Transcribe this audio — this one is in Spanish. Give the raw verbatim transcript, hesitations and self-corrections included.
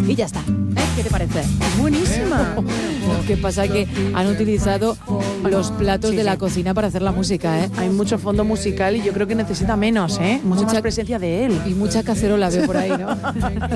y ya está. ¿Eh? ¿Qué te parece? Buenísima. Lo que pasa es que han utilizado los platos Sí, de la sí. cocina para hacer la música, ¿eh? Hay mucho fondo musical y yo creo que necesita menos, ¿eh? Mucha, Mucha- más presencia de él. Y mucha cacerola veo por ahí, ¿no?